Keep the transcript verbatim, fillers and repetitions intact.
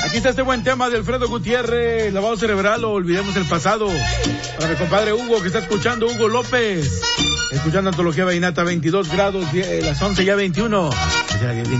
Aquí está este buen tema de Alfredo Gutiérrez, lavado cerebral o olvidemos el pasado. Para mi compadre Hugo, que está escuchando, Hugo López. Escuchando Antología Vallenata, veintidós grados, las once ya veintiuno.